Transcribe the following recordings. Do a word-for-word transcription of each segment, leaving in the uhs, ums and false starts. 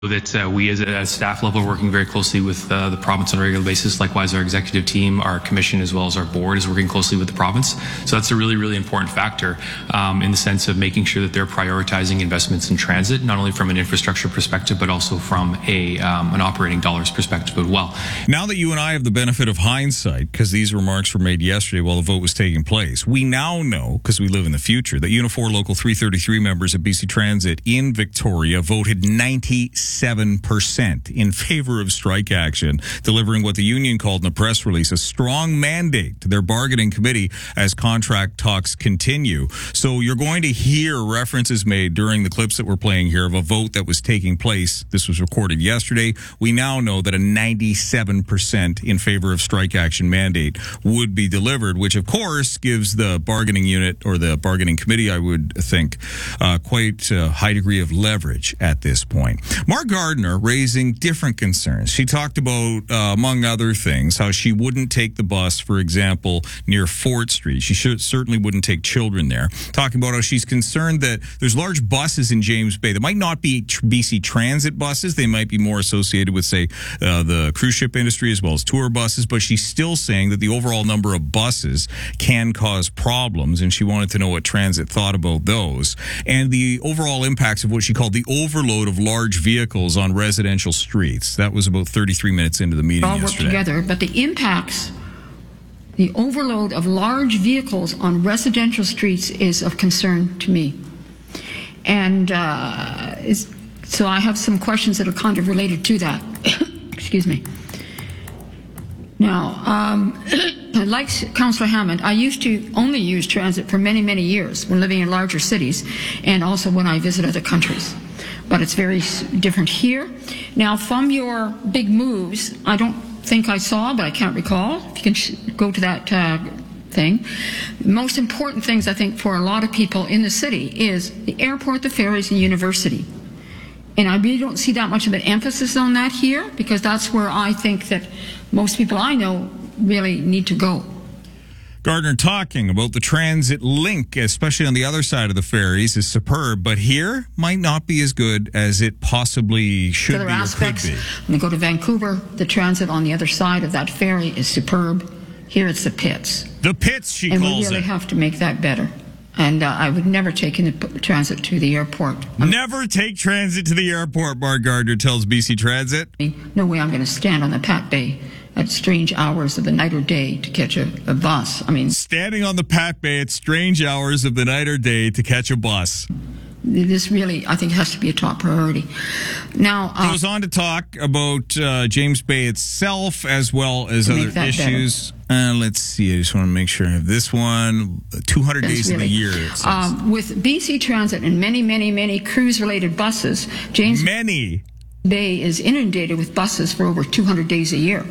That uh, we as a staff level are working very closely with uh, the province on a regular basis. Likewise, our executive team, our commission, as well as our board is working closely with the province. So that's a really, really important factor um, in the sense of making sure that they're prioritizing investments in transit, not only from an infrastructure perspective, but also from a um, an operating dollars perspective as well. Now that you and I have the benefit of hindsight, because these remarks were made yesterday while the vote was taking place, we now know, because we live in the future, that Unifor Local three thirty-three members of B C Transit in Victoria voted ninety-seven percent in favor of strike action, delivering what the union called in a press release a strong mandate to their bargaining committee as contract talks continue. So you're going to hear references made during the clips that we're playing here of a vote that was taking place. This was recorded yesterday. We now know that a ninety-seven percent in favor of strike action mandate would be delivered, which of course gives the bargaining unit or the bargaining committee, I would think, uh, quite a high degree of leverage at this point. Mark Gardner raising different concerns. She talked about, uh, among other things, how she wouldn't take the bus, for example, near Fort Street. She should, certainly wouldn't take children there. Talking about how she's concerned that there's large buses in James Bay that might not be B C Transit buses. They might be more associated with, say, uh, the cruise ship industry as well as tour buses. But she's still saying that the overall number of buses can cause problems, and she wanted to know what Transit thought about those and the overall impacts of what she called the overload of large vehicles on residential streets. That was about thirty-three minutes into the meeting all yesterday. Work together, but the impacts, the overload of large vehicles on residential streets is of concern to me. And uh, is, so I have some questions that are kind of related to that. Excuse me. Now, um, like Councillor Hammond, I used to only use transit for many, many years when living in larger cities and also when I visit other countries. But it's very different here. Now, from your big moves, I don't think I saw, but I can't recall. If you can sh go to that uh, thing. The most important things, I think, for a lot of people in the city is the airport, the ferries, and university. And I really don't see that much of an emphasis on that here, because that's where I think that most people I know really need to go. Gardner talking about the transit link, especially on the other side of the ferries, is superb, but here might not be as good as it possibly should Other be aspects, or could be. When you go to Vancouver, the transit on the other side of that ferry is superb. Here it's the pits. The pits, she and calls it. And we really have to make that better. And uh, I would never take in the transit to the airport. I'm never take transit to the airport, Mark Gardner tells B C Transit. No way I'm going to stand on the Pat Bay at strange hours of the night or day to catch a, a bus. I mean, standing on the Pat Bay at strange hours of the night or day to catch a bus. This really, I think, has to be a top priority. Now, uh, goes on to talk about uh, James Bay itself as well as other issues. Uh, let's see. I just want to make sure I have this one. two hundred That's days really, in the year. It says. Um, with B C Transit and many, many, many cruise-related buses, James many. Bay is inundated with buses for over two hundred days a year.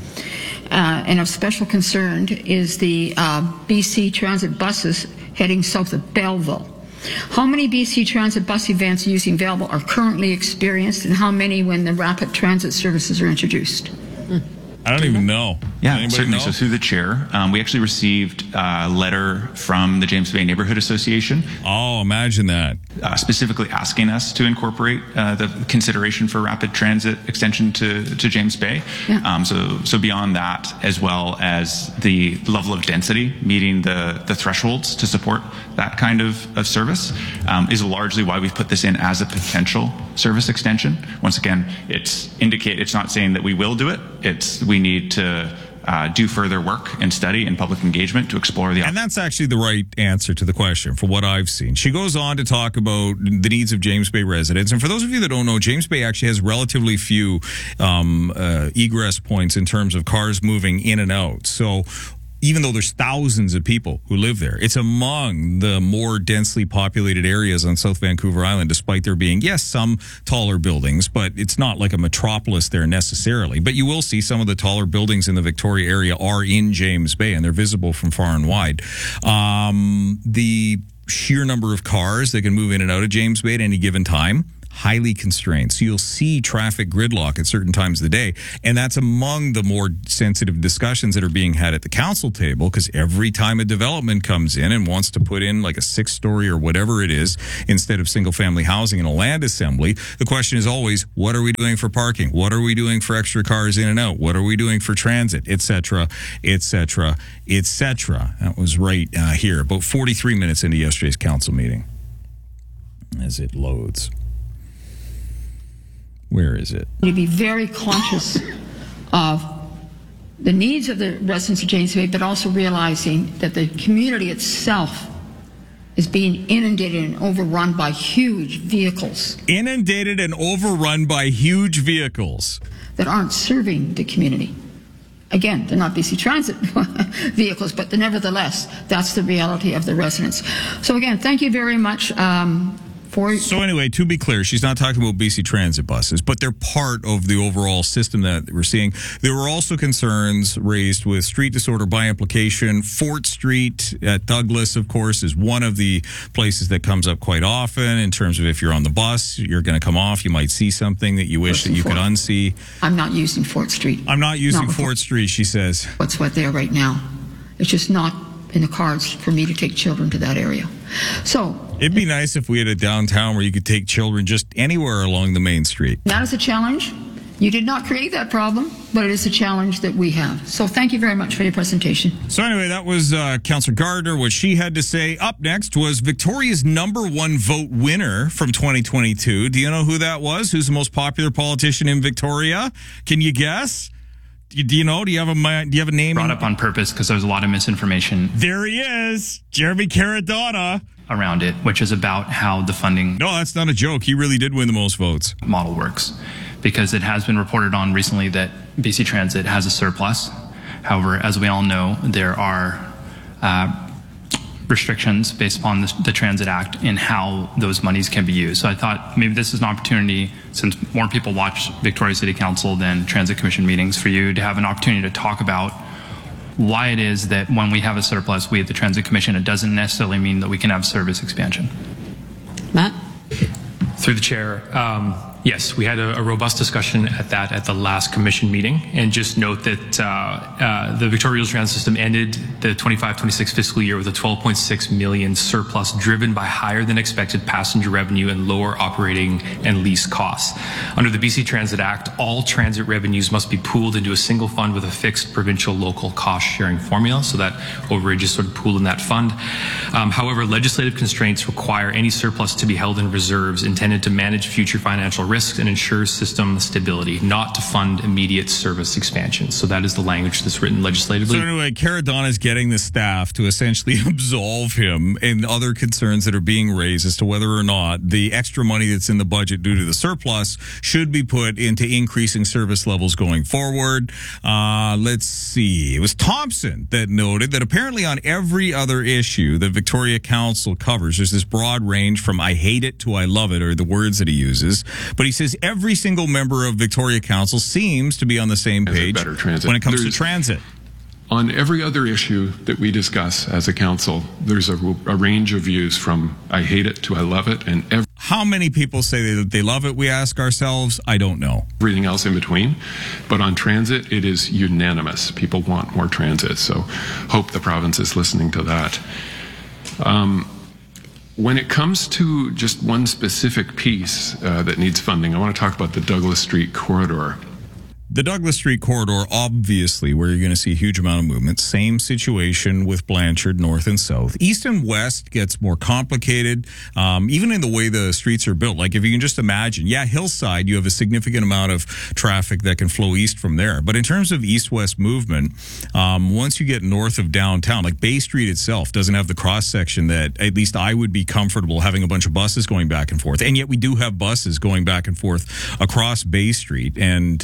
Uh, and of special concern is the uh, B C Transit buses heading south of Belleville. How many B C Transit bus events using Belleville are currently experienced, and how many when the rapid transit services are introduced? Hmm. I don't even know. Yeah, Anybody certainly. know? So through the chair, um, we actually received a letter from the James Bay Neighborhood Association. Oh, imagine that. Uh, specifically asking us to incorporate uh, the consideration for rapid transit extension to, to James Bay. Yeah. Um, so, so beyond that, as well as the level of density, meeting the, the thresholds to support that kind of, of service, um, is largely why we've put this in as a potential service extension. Once again, it's indicate it's not saying that we will do it. It's we need to uh, do further work and study and public engagement to explore the. And that's actually the right answer to the question for what I've seen. She goes on to talk about the needs of James Bay residents. And for those of you that don't know, James Bay actually has relatively few um, uh, egress points in terms of cars moving in and out. So even though there's thousands of people who live there, it's among the more densely populated areas on South Vancouver Island, despite there being, yes, some taller buildings, but it's not like a metropolis there necessarily. But you will see some of the taller buildings in the Victoria area are in James Bay, and they're visible from far and wide. Um, the sheer number of cars that can move in and out of James Bay at any given time, highly constrained. So you'll see traffic gridlock at certain times of the day. And that's among the more sensitive discussions that are being had at the council table, because every time a development comes in and wants to put in like a six story or whatever it is, instead of single family housing in a land assembly, the question is always, what are we doing for parking? What are we doing for extra cars in and out? What are we doing for transit, et cetera, et cetera, et cetera. That was right uh, here, about forty-three minutes into yesterday's council meeting. As it loads. Where is it? To be very conscious of the needs of the residents of James Bay, but also realizing that the community itself is being inundated and overrun by huge vehicles. Inundated and overrun by huge vehicles that aren't serving the community. Again, they're not B C Transit vehicles, but nevertheless, that's the reality of the residents. So again, thank you very much. Um, For So anyway, to be clear, she's not talking about B C Transit buses, but they're part of the overall system that we're seeing. There were also concerns raised with street disorder by implication. Fort Street at Douglas, of course, is one of the places that comes up quite often in terms of if you're on the bus, you're going to come off, you might see something that you wish that you could unsee. I'm not using Fort Street. I'm not using Not Fort Street, she says. What's what there right now. It's just not in the cards for me to take children to that area. So It'd be nice if we had a downtown where you could take children just anywhere along the main street. that is a challenge. You did not create that problem, but it is a challenge that we have. So thank you very much for your presentation. So anyway, that was uh, Councillor Gardner. What she had to say. Up next was Victoria's number one vote winner from twenty twenty-two. Do you know who that was? Who's the most popular politician in Victoria? Can you guess? Do you know? Do you have a do you have a name? Brought up on purpose because there was a lot of misinformation. There he is, Jeremy Caradonna. Around it, which is about how the funding No, that's not a joke. He really did win the most votes. model works. Because it has been reported on recently that B C Transit has a surplus. However, as we all know, there are uh, restrictions based upon the, the Transit Act in how those monies can be used. So I thought maybe this is an opportunity, since more people watch Victoria City Council than Transit Commission meetings, for you to have an opportunity to talk about why it is that when we have a surplus, we at the Transit Commission, it doesn't necessarily mean that we can have service expansion. Matt? Through the chair, um, yes, we had a, a robust discussion at that at the last commission meeting, and just note that uh, uh, the Victoria Regional Transit System ended the twenty-five twenty-six fiscal year with a twelve point six million surplus, driven by higher than expected passenger revenue and lower operating and lease costs. Under the B C Transit Act, all transit revenues must be pooled into a single fund with a fixed provincial local cost sharing formula, so that overage is sort of pooled in that fund. Um, however, legislative constraints require any surplus to be held in reserves intended to manage future financial risks and ensure system stability, not to fund immediate service expansion. So that is the language that's written legislatively. So anyway, Caradonna is getting the staff to essentially absolve him and other concerns that are being raised as to whether or not the extra money that's in the budget due to the surplus should be put into increasing service levels going forward. Uh, let's see. It was Thompson that noted that apparently on every other issue that Victoria Council covers, there's this broad range from I hate it to I love it, or the words that he uses. But he says every single member of Victoria Council seems to be on the same page better transit. when it comes There's- to transit. On every other issue that we discuss as a council, there's a, a range of views from I hate it to I love it, and every, How many people say that they love it, we ask ourselves? I don't know. everything else in between. But on transit, it is unanimous. People want more transit, so hope the province is listening to that. Um, when it comes to just one specific piece uh, that needs funding, I want to talk about the Douglas Street corridor. The Douglas Street corridor, obviously, where you're going to see a huge amount of movement. Same situation with Blanchard, north and south. East and west gets more complicated, um, even in the way the streets are built. Like, if you can just imagine, yeah, Hillside, you have a significant amount of traffic that can flow east from there. But in terms of east-west movement, um, once you get north of downtown, like Bay Street itself doesn't have the cross-section that at least I would be comfortable having a bunch of buses going back and forth. And yet we do have buses going back and forth across Bay Street. And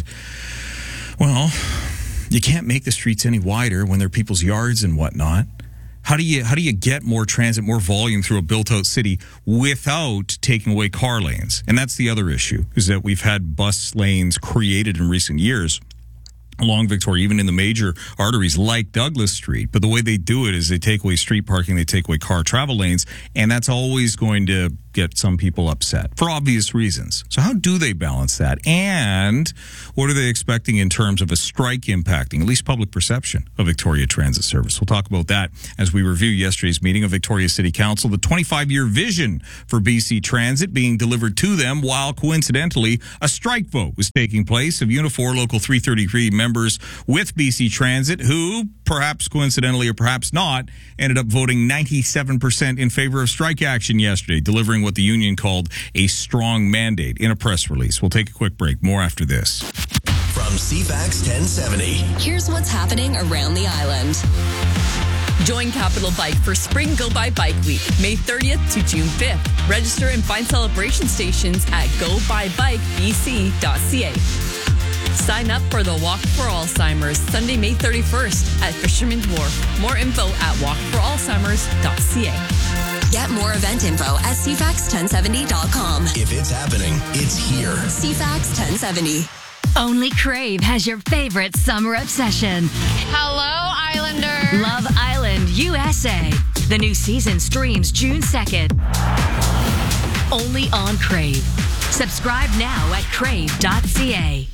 well, you can't make the streets any wider when they're people's yards and whatnot. How do you how do you get more transit, more volume through a built-out city without taking away car lanes? And that's the other issue, is that we've had bus lanes created in recent years along Victoria, even in the major arteries like Douglas Street. But the way they do it is they take away street parking, they take away car travel lanes, and that's always going to get some people upset for obvious reasons. So how do they balance that? And what are they expecting in terms of a strike impacting, at least public perception, of Victoria Transit Service? We'll talk about that as we review yesterday's meeting of Victoria City Council, the twenty-five-year vision for B C Transit being delivered to them while, coincidentally, a strike vote was taking place of Unifor Local three thirty-three members with B C Transit who, perhaps coincidentally or perhaps not, ended up voting ninety-seven percent in favor of strike action yesterday, delivering what the union called a strong mandate in a press release. We'll take a quick break. More after this. From C FAX ten seventy. Here's what's happening around the island. Join Capital Bike for Spring Go By Bike Week, May thirtieth to June fifth. Register and find celebration stations at go by bike b c dot c a. Sign up for the Walk for Alzheimer's Sunday, May thirty-first at Fisherman's Wharf. More info at walk for alzheimers dot c a. Get more event info at c fax ten seventy dot com. If it's happening, it's here. C FAX ten seventy. Only Crave has your favorite summer obsession. Hello, Islander. Love Island U S A. The new season streams June second. Only on Crave. Subscribe now at crave dot c a.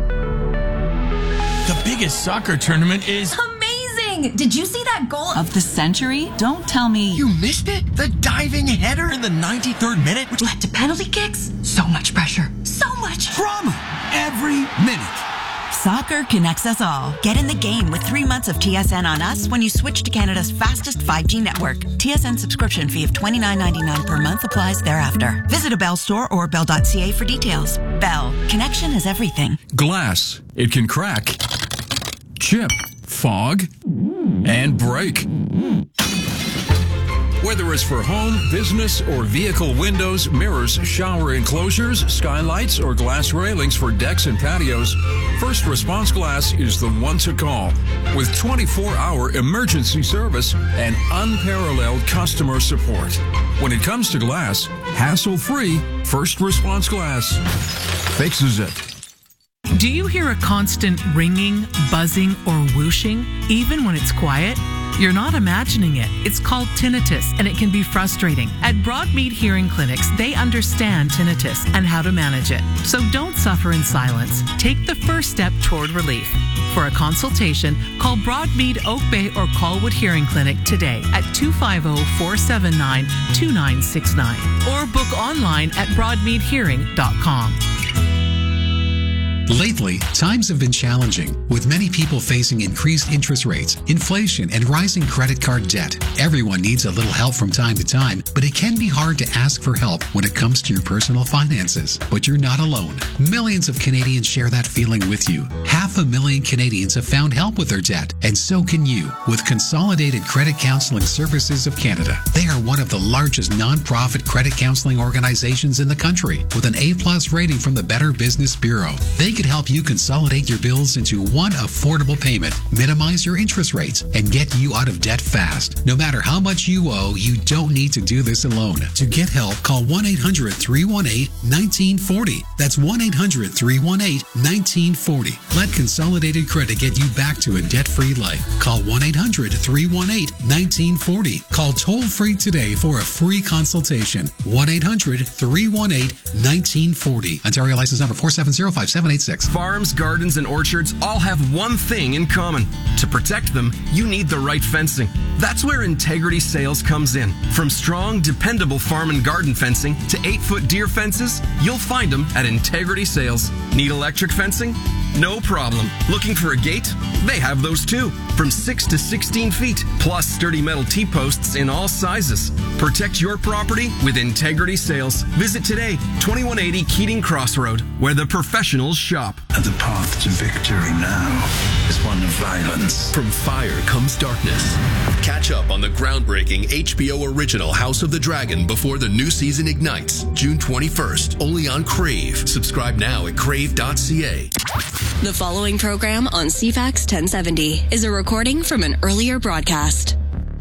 The biggest soccer tournament is amazing! Did you see that goal of the century? Don't tell me you missed it. The diving header in the ninety-third minute, which led to penalty kicks. So much pressure. So much drama every minute. Soccer connects us all. Get in the game with three months of T S N on us when you switch to Canada's fastest five G network. T S N subscription fee of twenty-nine ninety-nine per month applies thereafter. Visit a Bell store or bell dot c a for details. Bell. Connection is everything. Glass. It can crack, chip, fog, and break. Whether it's for home, business, or vehicle windows, mirrors, shower enclosures, skylights, or glass railings for decks and patios, First Response Glass is the one to call. With twenty-four hour emergency service and unparalleled customer support. When it comes to glass, hassle-free, First Response Glass fixes it. Do you hear a constant ringing, buzzing, or whooshing, even when it's quiet? You're not imagining it. It's called tinnitus, and it can be frustrating. At Broadmead Hearing Clinics, they understand tinnitus and how to manage it. So don't suffer in silence. Take the first step toward relief. For a consultation, call Broadmead Oak Bay or Colwood Hearing Clinic today at two five zero, four seven nine, two nine six nine or book online at broadmead hearing dot com. Lately, times have been challenging, with many people facing increased interest rates, inflation, and rising credit card debt. Everyone needs a little help from time to time, but it can be hard to ask for help when it comes to your personal finances. But you're not alone. Millions of Canadians share that feeling with you. Half a million Canadians have found help with their debt, and so can you with Consolidated Credit Counseling Services of Canada. They are one of the largest non-profit credit counseling organizations in the country, with an A plus rating from the Better Business Bureau. They could help you consolidate your bills into one affordable payment, minimize your interest rates, and get you out of debt fast. No matter how much you owe, you don't need to do this alone. To get help, call one eight hundred, three one eight, one nine four zero. That's one eight hundred, three one eight, one nine four zero. Let Consolidated Credit get you back to a debt-free life. Call one eight hundred, three one eight, one nine four zero. Call toll-free today for a free consultation. one eight hundred, three one eight, one nine four zero. Ontario license number four seven zero, five seven eight six. Farms, gardens, and orchards all have one thing in common. To protect them, you need the right fencing. That's where Integrity Sales comes in. From strong, dependable farm and garden fencing to eight-foot deer fences, you'll find them at Integrity Sales. Need electric fencing? No problem. Looking for a gate? They have those too. From six to sixteen feet, plus sturdy metal T-posts in all sizes. Protect your property with Integrity Sales. Visit today, twenty-one eighty Keating Crossroad, where the professionals shop. And the path to victory now is one of violence. From fire comes darkness. Catch up on the groundbreaking H B O original House of the Dragon before the new season ignites, June twenty-first, only on Crave. Subscribe now at crave dot c a. The following program on C FAX ten seventy is a recording from an earlier broadcast.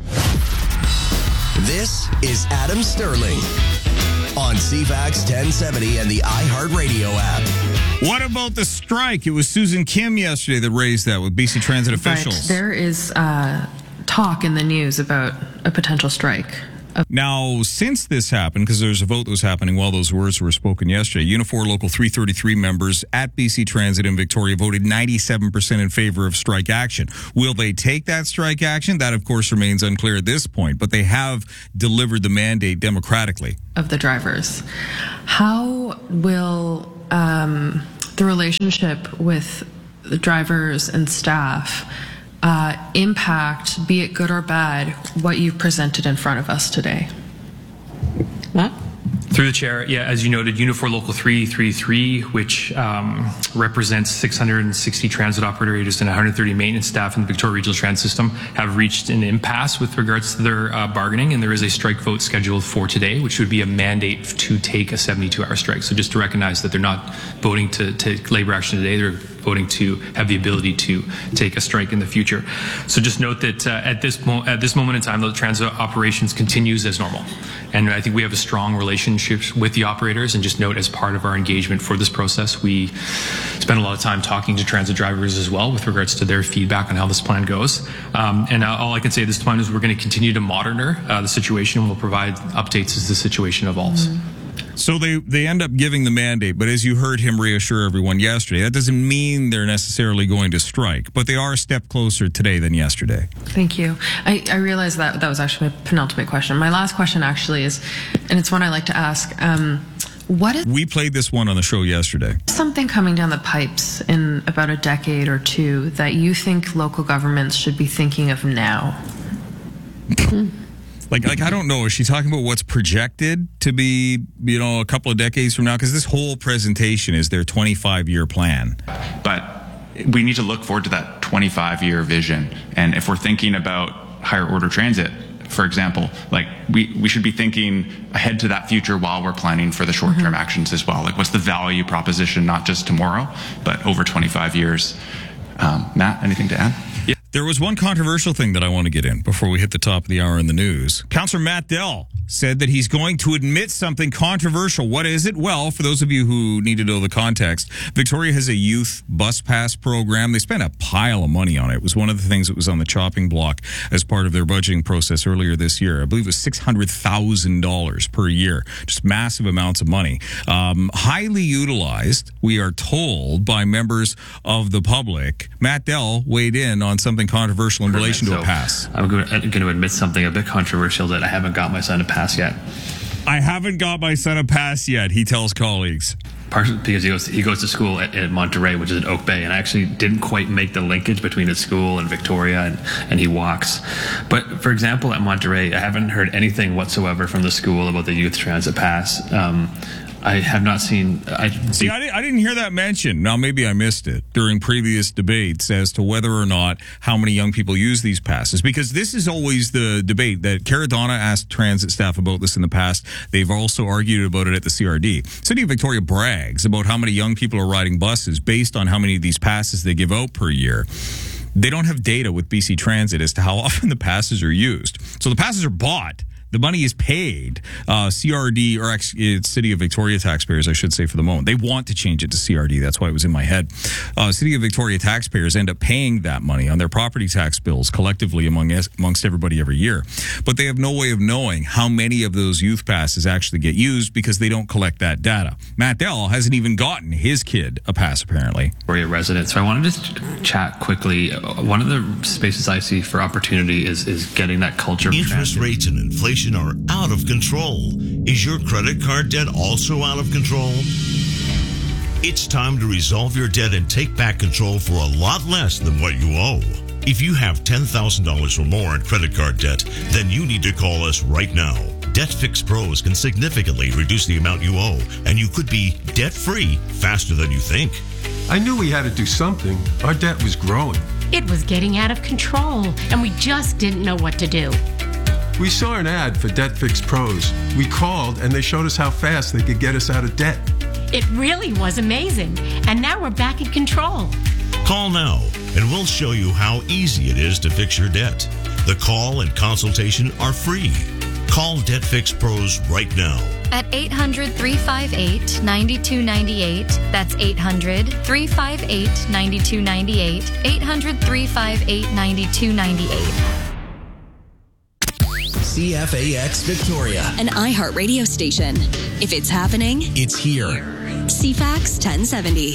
This is Adam Sterling on C FAX ten seventy and the iHeartRadio app. What about the strike? It was Susan Kim yesterday that raised that with B C Transit officials. Right. There is uh, talk in the news about a potential strike Now, since this happened, because there's a vote that was happening while those words were spoken yesterday, Unifor Local three thirty-three members at B C Transit in Victoria voted ninety-seven percent in favor of strike action. Will they take that strike action? That, of course, remains unclear at this point, but they have delivered the mandate democratically. Of the drivers. How will um, the relationship with the drivers and staff uh, impact, be it good or bad, what you've presented in front of us today? Matt? Through the chair, yeah, as you noted, Unifor Local three thirty-three, which um, represents six hundred sixty transit operators and one hundred thirty maintenance staff in the Victoria Regional Transit System, have reached an impasse with regards to their uh, bargaining, and there is a strike vote scheduled for today, which would be a mandate to take a seventy-two hour strike. So just to recognize that they're not voting to take labor action today, they're voting to have the ability to take a strike in the future. So just note that uh, at this mo- at this moment in time, the transit operations continues as normal, and I think we have a strong relationship with the operators. And just note, as part of our engagement for this process, we spend a lot of time talking to transit drivers as well with regards to their feedback on how this plan goes. Um, and uh, all I can say at this time is we're going to continue to monitor uh, the situation, and we'll provide updates as the situation evolves. Mm-hmm. So they, they end up giving the mandate, but as you heard him reassure everyone yesterday, that doesn't mean they're necessarily going to strike, but they are a step closer today than yesterday. Thank you. I, I realize that that was actually my penultimate question. My last question actually is, and it's one I like to ask, um, what is... We played this one on the show yesterday. Something coming down the pipes in about a decade or two that you think local governments should be thinking of now? Like, like I don't know. Is she talking about what's projected to be, you know, a couple of decades from now? Because this whole presentation is their twenty-five year plan. But we need to look forward to that twenty-five year vision. And if we're thinking about higher order transit, for example, like we, we should be thinking ahead to that future while we're planning for the short-term mm-hmm. actions as well. Like, what's the value proposition, not just tomorrow, but over twenty-five years? Um, Matt, anything to add? Yeah. There was one controversial thing that I want to get in before we hit the top of the hour in the news. Councillor Matt Dell said that he's going to admit something controversial. What is it? Well, for those of you who need to know the context, Victoria has a youth bus pass program. They spent a pile of money on it. It was one of the things that was on the chopping block as part of their budgeting process earlier this year. I believe it was six hundred thousand dollars per year. Just massive amounts of money. Um, highly utilized, we are told, by members of the public. Matt Dell weighed in on something controversial in relation to a pass. I'm going to admit something a bit controversial, that I haven't got my son a pass yet. I haven't got my son a pass yet, he tells colleagues. Partially because he goes he goes to school at, at Monterey, which is in Oak Bay, and I actually didn't quite make the linkage between his school and Victoria, and, and he walks. But for example, at Monterey, I haven't heard anything whatsoever from the school about the youth transit pass. Um, I have not seen... I, See, I didn't, I didn't hear that mentioned. Now, maybe I missed it during previous debates as to whether or not how many young people use these passes, because this is always the debate that Caradonna asked transit staff about this in the past. They've also argued about it at the C R D. City of Victoria brags about how many young people are riding buses based on how many of these passes they give out per year. They don't have data with B C Transit as to how often the passes are used. So the passes are bought. The money is paid. Uh, C R D, or actually, City of Victoria taxpayers, I should say for the moment. They want to change it to C R D. That's why it was in my head. Uh, City of Victoria taxpayers end up paying that money on their property tax bills collectively among amongst everybody every year. But they have no way of knowing how many of those youth passes actually get used because they don't collect that data. Matt Dell hasn't even gotten his kid a pass, apparently. Victoria resident. So I wanted to chat quickly. One of the spaces I see for opportunity is, is getting that culture. Interest rates and inflation are out of control. Is your credit card debt also out of control? It's time to resolve your debt and take back control for a lot less than what you owe. If you have ten thousand dollars or more in credit card debt, then you need to call us right now. DebtFix Pros can significantly reduce the amount you owe, and you could be debt-free faster than you think. I knew we had to do something. Our debt was growing. It was getting out of control, and we just didn't know what to do. We saw an ad for DebtFix Pros. We called, and they showed us how fast they could get us out of debt. It really was amazing, and now we're back in control. Call now, and we'll show you how easy it is to fix your debt. The call and consultation are free. Call DebtFix Pros right now. At eight hundred, three five eight, nine two nine eight. That's eight hundred, three five eight, nine two nine eight. eight hundred, three five eight, nine two nine eight. C F A X Victoria. An iHeart radio station. If it's happening, it's here. C FAX ten seventy.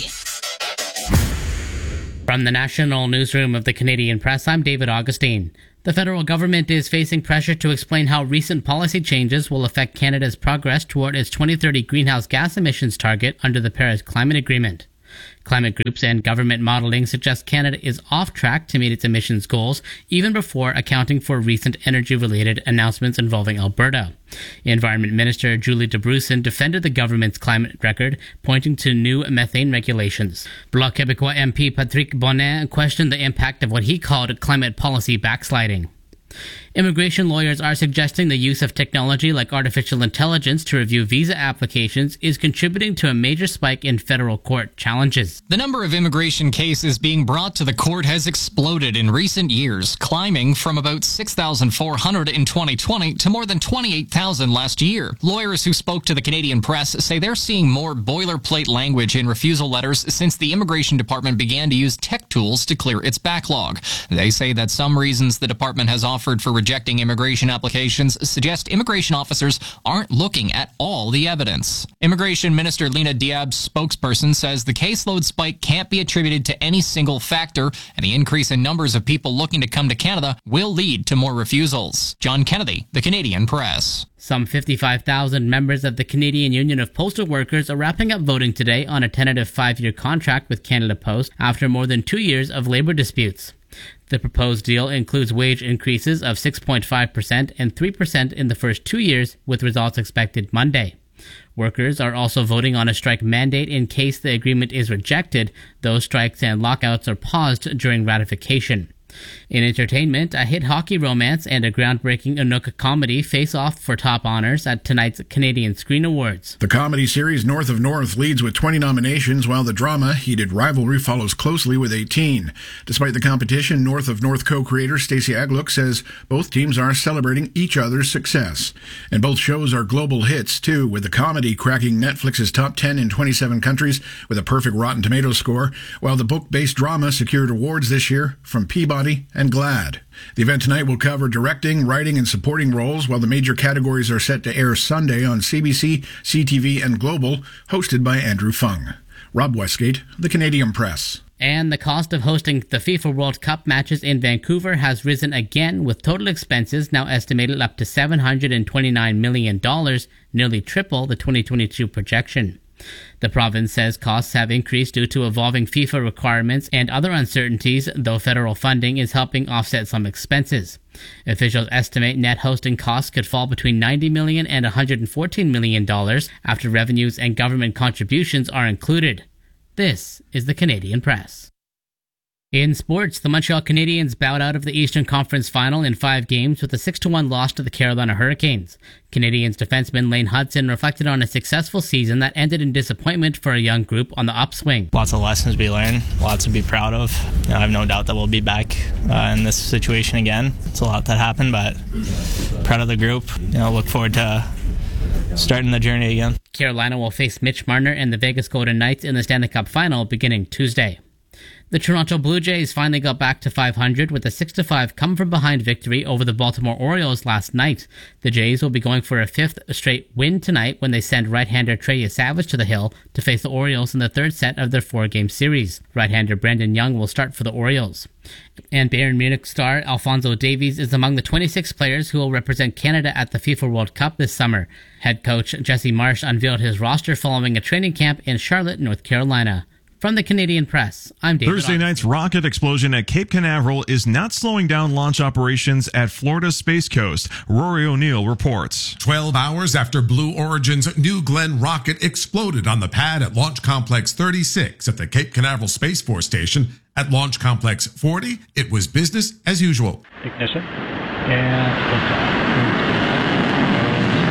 From the National Newsroom of the Canadian Press, I'm David Augustine. The federal government is facing pressure to explain how recent policy changes will affect Canada's progress toward its twenty thirty greenhouse gas emissions target under the Paris Climate Agreement. Climate groups and government modeling suggest Canada is off track to meet its emissions goals, even before accounting for recent energy-related announcements involving Alberta. Environment Minister Julie DeBruson defended the government's climate record, pointing to new methane regulations. Bloc Québécois M P Patrick Bonin questioned the impact of what he called climate policy backsliding. Immigration lawyers are suggesting the use of technology like artificial intelligence to review visa applications is contributing to a major spike in federal court challenges. The number of immigration cases being brought to the court has exploded in recent years, climbing from about six thousand four hundred in twenty twenty to more than twenty-eight thousand last year. Lawyers who spoke to the Canadian Press say they're seeing more boilerplate language in refusal letters since the Immigration Department began to use tech tools to clear its backlog. They say that some reasons the department has offered for rejecting immigration applications suggest immigration officers aren't looking at all the evidence. Immigration Minister Lena Diab's spokesperson says the caseload spike can't be attributed to any single factor, and the increase in numbers of people looking to come to Canada will lead to more refusals. John Kennedy, The Canadian Press. Some fifty-five thousand members of the Canadian Union of Postal Workers are wrapping up voting today on a tentative five-year contract with Canada Post after more than two years of labor disputes. The proposed deal includes wage increases of six point five percent and three percent in the first two years, with results expected Monday. Workers are also voting on a strike mandate in case the agreement is rejected. Those strikes and lockouts are paused during ratification. In entertainment, a hit hockey romance and a groundbreaking Inuk comedy face off for top honors at tonight's Canadian Screen Awards. The comedy series North of North leads with twenty nominations, while the drama Heated Rivalry follows closely with eighteen. Despite the competition, North of North co-creator Stacey Agluk says both teams are celebrating each other's success. And both shows are global hits, too, with the comedy cracking Netflix's top ten in twenty-seven countries with a perfect Rotten Tomatoes score, while the book-based drama secured awards this year from Peabody and GLAAD. The event tonight will cover directing, writing, and supporting roles, while the major categories are set to air Sunday on C B C, C T V, and Global, hosted by Andrew Fung. Rob Westgate, The Canadian Press. And the cost of hosting the FIFA World Cup matches in Vancouver has risen again, with total expenses now estimated up to seven hundred twenty-nine million dollars, nearly triple the twenty twenty-two projection. The province says costs have increased due to evolving FIFA requirements and other uncertainties, though federal funding is helping offset some expenses. Officials estimate net hosting costs could fall between ninety million dollars and one hundred fourteen million dollars after revenues and government contributions are included. This is the Canadian Press. In sports, the Montreal Canadiens bowed out of the Eastern Conference Final in five games with a six to one loss to the Carolina Hurricanes. Canadiens defenseman Lane Hudson reflected on a successful season that ended in disappointment for a young group on the upswing. Lots of lessons to be learned, lots to be proud of. You know, I have no doubt that we'll be back uh, in this situation again. It's a lot that happened, but proud of the group. You know, look forward to starting the journey again. Carolina will face Mitch Marner and the Vegas Golden Knights in the Stanley Cup Final beginning Tuesday. The Toronto Blue Jays finally got back to five hundred with a six to five come-from-behind victory over the Baltimore Orioles last night. The Jays will be going for a fifth straight win tonight when they send right-hander Trey Savage to the hill to face the Orioles in the third set of their four-game series. Right-hander Brandon Young will start for the Orioles. And Bayern Munich star Alphonso Davies is among the twenty-six players who will represent Canada at the FIFA World Cup this summer. Head coach Jesse Marsh unveiled his roster following a training camp in Charlotte, North Carolina. From the Canadian Press, I'm David. Thursday night's rocket explosion at Cape Canaveral is not slowing down launch operations at Florida's Space Coast. Rory O'Neill reports. Twelve hours after Blue Origin's New Glenn rocket exploded on the pad at Launch Complex thirty-six at the Cape Canaveral Space Force Station, at Launch Complex forty, it was business as usual. Ignition and liftoff.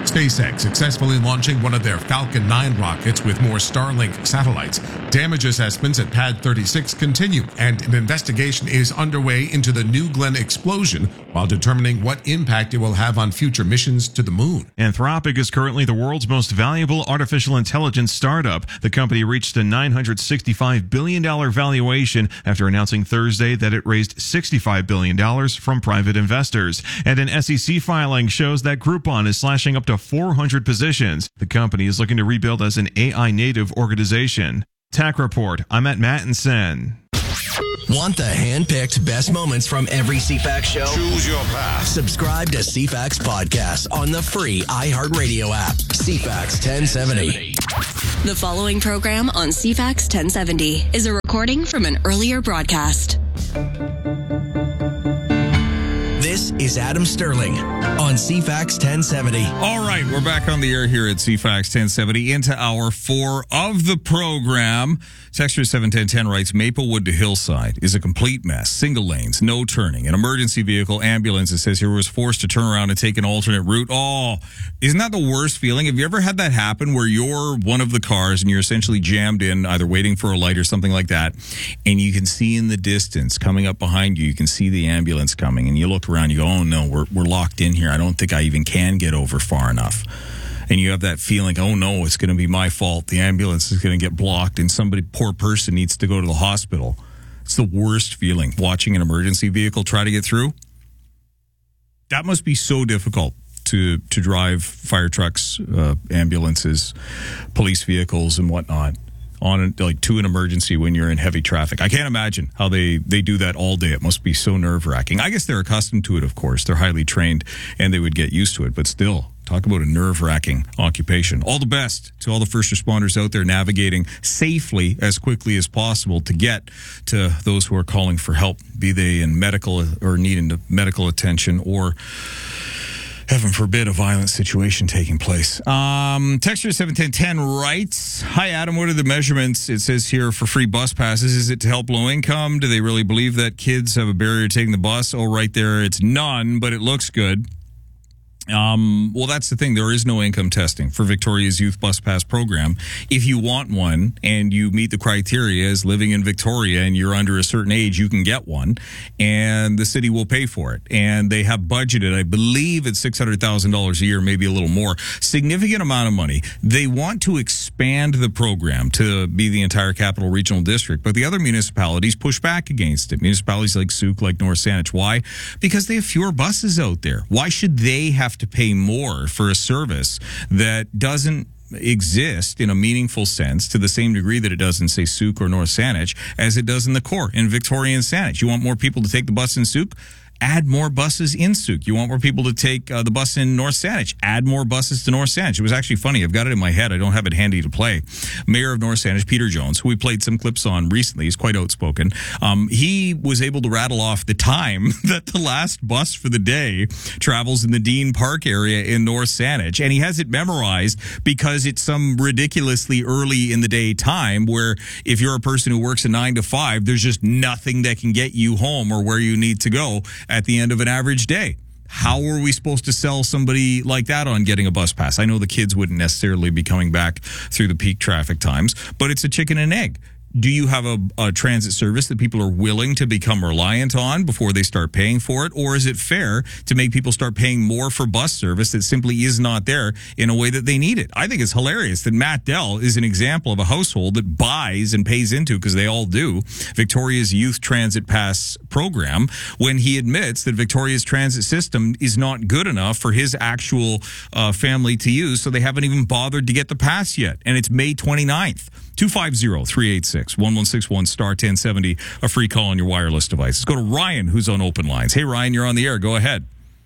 SpaceX successfully launching one of their Falcon nine rockets with more Starlink satellites. Damage assessments at Pad thirty-six continue, and an investigation is underway into the New Glenn explosion while determining what impact it will have on future missions to the moon. Anthropic is currently the world's most valuable artificial intelligence startup. The company reached a nine hundred sixty-five billion dollars valuation after announcing Thursday that it raised sixty-five billion dollars from private investors. And an S E C filing shows that Groupon is slashing up to four hundred positions. The company is looking to rebuild as an A I native organization. Tech Report, I'm at Mattinson. Want the hand-picked best moments from every C FAX show? Choose your path. Subscribe to C FAX Podcast on the free iHeartRadio app. C FAX ten seventy. The following program on C FAX ten seventy is a recording from an earlier broadcast. This is Adam Sterling on C FAX ten seventy. All right, we're back on the air here at C FAX ten seventy into hour four of the program. Texture seven ten ten writes, Maplewood to Hillside is a complete mess. Single lanes, no turning. An emergency vehicle ambulance, it says here, was forced to turn around and take an alternate route. Oh, isn't that the worst feeling? Have you ever had that happen where you're one of the cars and you're essentially jammed in, either waiting for a light or something like that, and you can see in the distance coming up behind you, you can see the ambulance coming, and you look around, you go, oh no, we're we're locked in here. I don't think I even can get over far enough. And you have that feeling, oh no, it's going to be my fault. The ambulance is going to get blocked and somebody, poor person, needs to go to the hospital. It's the worst feeling, watching an emergency vehicle try to get through. That must be so difficult to, to drive fire trucks, uh, ambulances, police vehicles and whatnot on like to an emergency when you're in heavy traffic. I can't imagine how they, they do that all day. It must be so nerve-wracking. I guess they're accustomed to it, of course. They're highly trained and they would get used to it, but still, talk about a nerve-wracking occupation. All the best to all the first responders out there navigating safely as quickly as possible to get to those who are calling for help, be they in medical or needing medical attention or, heaven forbid, a violent situation taking place. Um, Texture seven ten ten writes, hi, Adam, what are the measurements? It says here for free bus passes. Is it to help low income? Do they really believe that kids have a barrier to taking the bus? Oh, right there, it's none, but it looks good. Um, well, that's the thing. There is no income testing for Victoria's Youth Bus Pass program. If you want one and you meet the criteria as living in Victoria and you're under a certain age, you can get one and the city will pay for it. And they have budgeted, I believe it's six hundred thousand dollars a year, maybe a little more. Significant amount of money. They want to expand the program to be the entire Capital Regional District, but the other municipalities push back against it. Municipalities like Souk, like North Saanich. Why? Because they have fewer buses out there. Why should they have to pay more for a service that doesn't exist in a meaningful sense to the same degree that it does in, say, Souk or North Saanich as it does in the core, in Victoria and Saanich? You want more people to take the bus in Souk? Add more buses in Souk. You want more people to take uh, the bus in North Saanich? Add more buses to North Saanich. It was actually funny. I've got it in my head. I don't have it handy to play. Mayor of North Saanich, Peter Jones, who we played some clips on recently, he's quite outspoken. Um, he was able to rattle off the time that the last bus for the day travels in the Dean Park area in North Saanich. And he has it memorized because it's some ridiculously early in the day time where if you're a person who works a nine to five, there's just nothing that can get you home or where you need to go at the end of an average day. How are we supposed to sell somebody like that on getting a bus pass? I know the kids wouldn't necessarily be coming back through the peak traffic times, but it's a chicken and egg. Do you have a, a transit service that people are willing to become reliant on before they start paying for it? Or is it fair to make people start paying more for bus service that simply is not there in a way that they need it? I think it's hilarious that Matt Dell is an example of a household that buys and pays into, because they all do, Victoria's Youth Transit Pass program, when he admits that Victoria's transit system is not good enough for his actual uh, family to use, so they haven't even bothered to get the pass yet. And it's May twenty-ninth. two five zero, three eight six, one one six one, star ten seventy, a free call on your wireless device. Let's go to Ryan, who's on open lines. Hey, Ryan, you're on the air. Go ahead.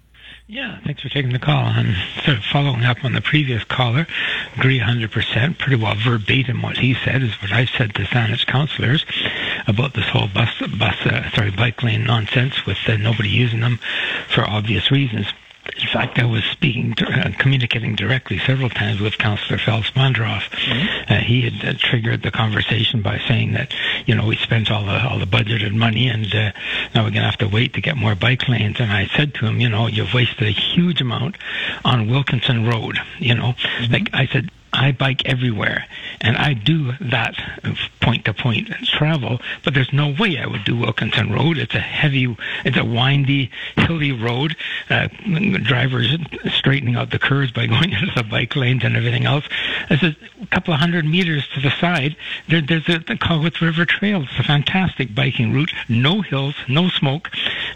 Yeah, thanks for taking the call. And sort of following up on the previous caller, agree one hundred percent, pretty well verbatim what he said is what I said to Saanich councillors about this whole bus, bus, uh, sorry, bike lane nonsense with uh, nobody using them for obvious reasons. In fact, I was speaking, uh, communicating directly several times with Councillor Phelps-Mondroff. Mm-hmm. Uh, he had uh, triggered the conversation by saying that, you know, we spent all the all the budgeted money, and uh, now we're going to have to wait to get more bike lanes. And I said to him, you know, you've wasted a huge amount on Wilkinson Road. You know, mm-hmm. like I said, I bike everywhere, and I do that point-to-point travel, but there's no way I would do Wilkinson Road. It's a heavy, it's a windy, hilly road. Uh, drivers straightening out the curves by going into the bike lanes and everything else. I said, a couple of hundred meters to the side, there, there's a, the Colwith River Trail. It's a fantastic biking route. No hills, no smoke.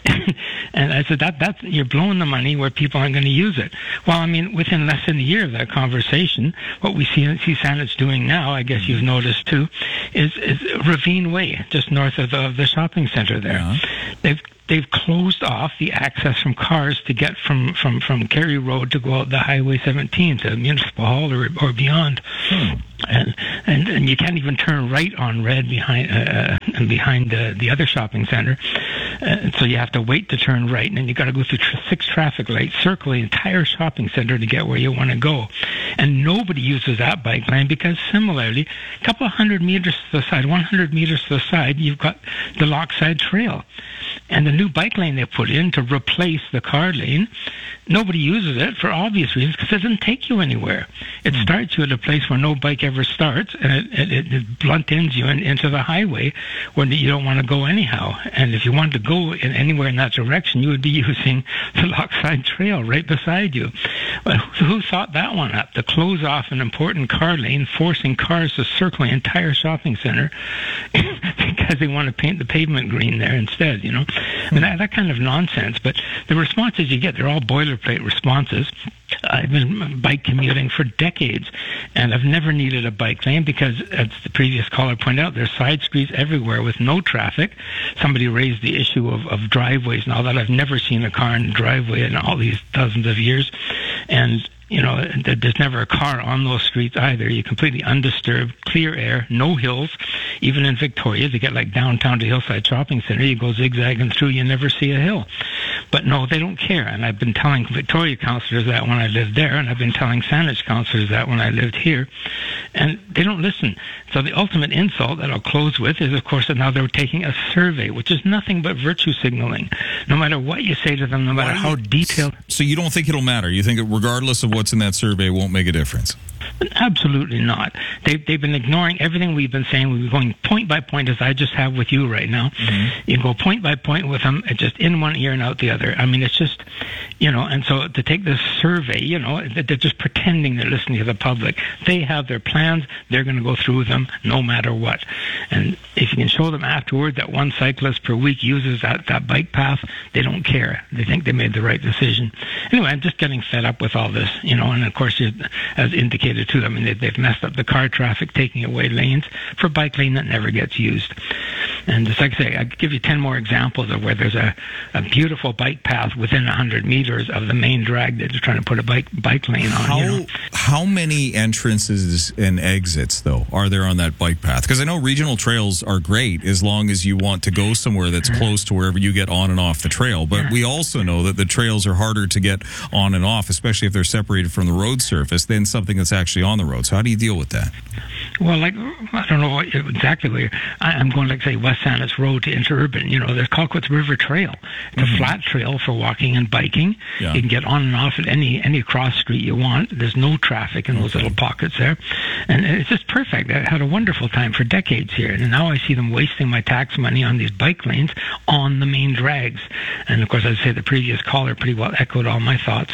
And I said, that that's you're blowing the money where people aren't going to use it. Well, I mean, within less than a year of that conversation, what we see, see Saanich doing now, I guess you've noticed too, is, is Ravine Way, just north of the, of the shopping center there. Yeah. They've they've closed off the access from cars to get from, from, from Kerry Road to go out the Highway seventeen to Municipal Hall or, or beyond. Hmm. And, and and you can't even turn right on Red behind uh, behind the, the other shopping center. Uh, so you have to wait to turn right, and then you got to go through tra- six traffic lights, circle the entire shopping center to get where you want to go. And nobody uses that bike lane because similarly, a couple of hundred meters to the side, one hundred meters to the side, you've got the Lochside Trail. And the new bike lane they put in to replace the car lane, nobody uses it for obvious reasons because it doesn't take you anywhere. It mm. starts you at a place where no bike ever starts, and it, it, it blunt ends you in, into the highway where you don't want to go anyhow. And if you wanted to go in anywhere in that direction, you would be using the Lochside Trail right beside you. But who, who thought that one up? To close off an important car lane, forcing cars to circle the entire shopping center because they want to paint the pavement green there instead, you know? I mean, that, that kind of nonsense. But the responses you get, they're all boilerplate responses. I've been bike commuting for decades, and I've never needed a bike lane because, as the previous caller pointed out, there's side streets everywhere with no traffic. Somebody raised the issue of, of driveways and all that. I've never seen a car in a driveway in all these dozens of years. And you know, there's never a car on those streets either. You're completely undisturbed, clear air, no hills. Even in Victoria, to get like downtown to Hillside Shopping Center, you go zigzagging through, you never see a hill. But no, they don't care. And I've been telling Victoria councillors that when I lived there, and I've been telling Saanich councillors that when I lived here, and they don't listen. So the ultimate insult that I'll close with is, of course, that now they're taking a survey, which is nothing but virtue signaling. No matter what you say to them, no matter how detailed. So you don't think it'll matter? You think that regardless of what's in that survey, it won't make a difference? Absolutely not. They've, they've been ignoring everything we've been saying. We've been going point by point, as I just have with you right now. Mm-hmm. You go point by point with them, just in one ear and out the other. I mean, it's just, you know, and so to take this survey, you know, they're just pretending they're listening to the public. They have their plans. They're going to go through them no matter what. And if you can show them afterward that one cyclist per week uses that, that bike path, they don't care. They think they made the right decision. Anyway, I'm just getting fed up with all this, you know, and of course, you, as indicated too, I mean, they, they've messed up the car traffic, taking away lanes for bike lane that never gets used. And just like I say, I could give you ten more examples of where there's a, a beautiful bike path within one hundred meters of the main drag that they're trying to put a bike bike lane on. How, you know? how many entrances and exits, though, are there on that bike path? Because I know regional trails are great as long as you want to go somewhere that's close to wherever you get on and off the trail. But yeah. we also know that the trails are harder to get on and off, especially if they're separated from the road surface, than something that's actually on the road. So how do you deal with that? Well, like, I don't know what, exactly where I, I'm going, like, say, West Saanich Road to Interurban. You know, there's Colquitt River Trail. It's mm-hmm. a flat trail for walking and biking. Yeah. You can get on and off at any any cross street you want. There's no traffic in those okay. little pockets there. And it's just perfect. I had a wonderful time for decades here. And now I see them wasting my tax money on these bike lanes on the main drags. And, of course, I'd say the previous caller pretty well echoed all my thoughts.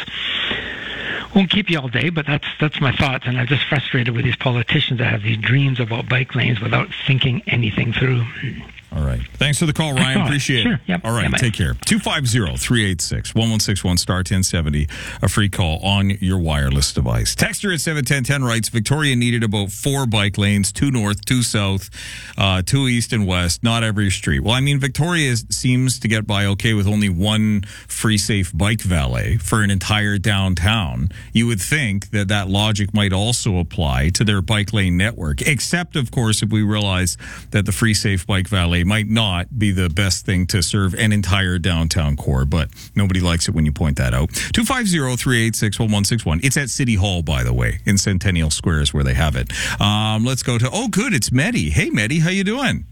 Won't keep you all day, but that's that's my thoughts, and I'm just frustrated with these politicians that have these dreams about bike lanes without thinking anything through. All right. Thanks for the call, Ryan. Appreciate sure. it. Yep. All right. Yeah, take care. two five zero, three eight six, one one six one, star ten seventy. A free call on your wireless device. Texter at seven ten ten writes, Victoria needed about four bike lanes, two north, two south, uh, two east and west, not every street. Well, I mean, Victoria is, seems to get by okay with only one free safe bike valet for an entire downtown. You would think that that logic might also apply to their bike lane network, except, of course, if we realize that the free safe bike valet might not be the best thing to serve an entire downtown core, but nobody likes it when you point that out. two five zero, three eight six, one one six one. It's at City Hall, by the way, in Centennial Square is where they have it. Um, let's go to, oh, good, it's Mehdi. Hey, Mehdi, how you doing?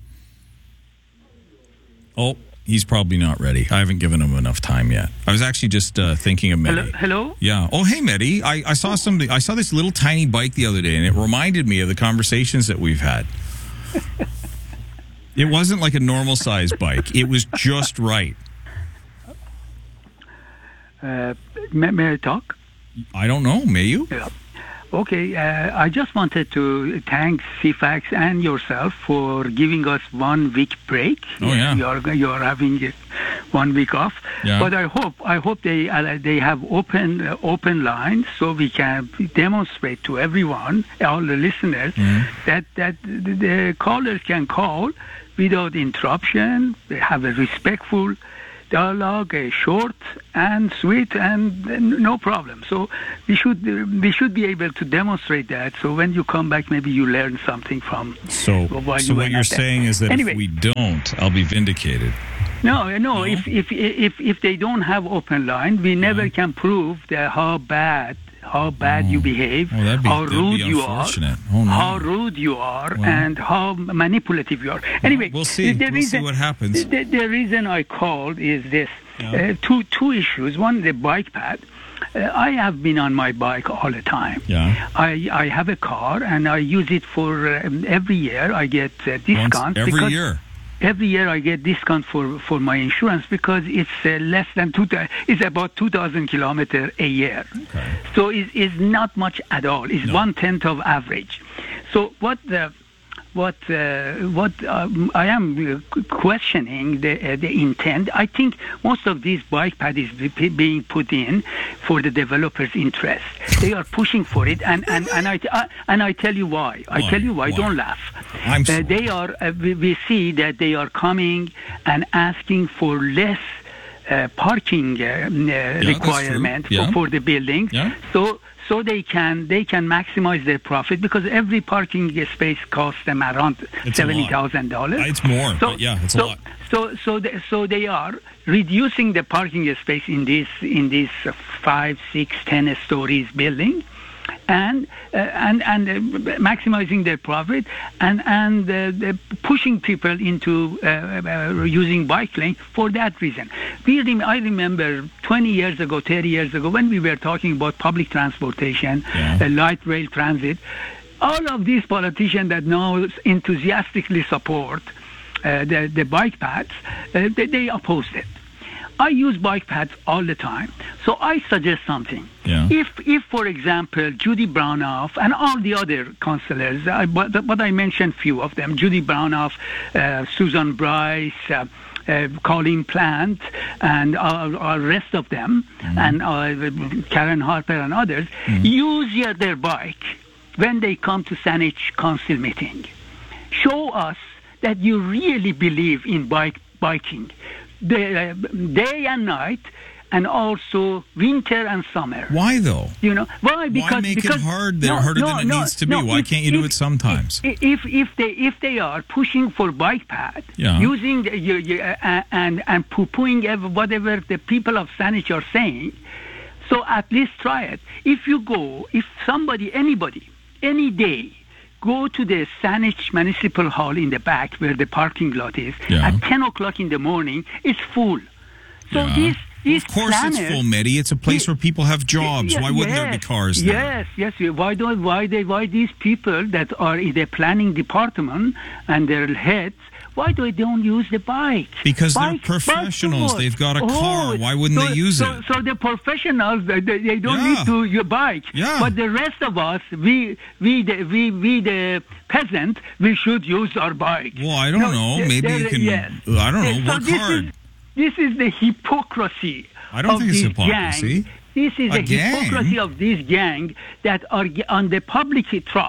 Oh, he's probably not ready. I haven't given him enough time yet. I was actually just uh, thinking of Mehdi. Hello? Hello? Yeah. Oh, hey, Mehdi. I, I saw something. I saw this little tiny bike the other day, and it reminded me of the conversations that we've had. It wasn't like a normal size bike. It was just right. Uh, may, may I talk? I don't know. May you? Yeah. Okay. Uh, I just wanted to thank C FAX and yourself for giving us one week break. Oh yeah. You're you're having it one week off. Yeah. But I hope I hope they uh, they have open uh, open lines so we can demonstrate to everyone, all the listeners, Mm-hmm. that that the, the callers can call without interruption. They have a respectful dialogue, a short and sweet, and no problem. So we should we should be able to demonstrate that. So when you come back, maybe you learn something from. So, while so you what were you're not there. saying is that Anyway. if we don't, I'll be vindicated. No, no. If if if if they don't have open line, we never can prove that how bad how bad you behave, Oh, that'd be- how that'd rude be you are, unfortunate. Oh, no. how rude you are, Well. and how manipulative you are. Anyway, we'll see. The, the We'll reason, see what happens. The, the reason I called is this: Yeah. uh, two two issues. One, the bike pad. Uh, I have been on my bike all the time. Yeah. I, I have a car and I use it for um, every year. I get uh, discounts every because year? Every year I get discount for, for my insurance because it's uh, less than two. It's about two thousand kilometers a year. Okay. So it's, it's not much at all. It's No. one tenth of average. So what the what uh, what um, I am uh, questioning the uh, the intent. I think most of these bike pads is be- being put in for the developers' interest. They are pushing for it, and and and I uh, and I tell you why. I Why? tell you why. Why? Don't laugh. I'm Uh, sorry. they are. Uh, we, we see that they are coming and asking for less. Uh, parking uh, uh, true. requirement Yeah. for, for the building, Yeah. so so they can they can maximize their profit because every parking space costs them around It's a seventy lot. thousand dollars. It's more, but yeah, it's a so, lot. So so they, so they are reducing the parking space in this in this uh, five, six, ten stories building, and uh, and and uh, maximizing their profit, and and uh, the pushing people into uh, uh, using bike lane for that reason. We rem- I remember twenty years ago, thirty years ago, when we were talking about public transportation, Yeah. uh, light rail transit. All of these politicians that now enthusiastically support uh, the the bike paths, uh, they, they opposed it. I use bike paths all the time. So I suggest something. Yeah. If, if for example, Judy Brownoff and all the other councillors, I, but, but I mentioned few of them, Judy Brownoff, uh, Susan Bryce, uh, uh, Colin Plant, and all, all rest of them, Mm-hmm. and uh, Karen Harper and others, Mm-hmm. use your, their bike when they come to Saanich Council meeting. Show us that you really believe in bike biking. The, uh, day and night, and also winter and summer. Why though? You know why? Because Why make because, it hard? They're no, harder no, than it no, needs to be. no, Why if- can't you do if- it sometimes? If if they if they are pushing for bike path, Yeah. using the, you, you, uh, and and poo-pooing ev- whatever the people of Saanich are saying, so at least try it. If you go, if somebody, anybody, any day. Go to the Saanich Municipal Hall in the back where the parking lot is. Yeah. At ten o'clock in the morning, it's full. So Yeah. these, these Of course it's planners- full, Mehdi. It's a place where people have jobs. Yeah, Why wouldn't there be yes, cars there? Yes, yes. yes. Why don't why they why these people that are in the planning department and their heads, why do they don't use the bike? Because they're Bike- bike professionals. to what? They've got a car. Why wouldn't so, they use so, it? So the professionals, they, they they don't Yeah. need to use bike. Yeah. But the rest of us, we we the, we we the peasant, we should use our bike. Well, I don't No, know. there- Maybe there- you can. yes. I don't know. So Work this hard. Is, this is the hypocrisy. I don't of think it's this hypocrisy. Gang. This is A the gang? hypocrisy of this gang that are g- on the public trough.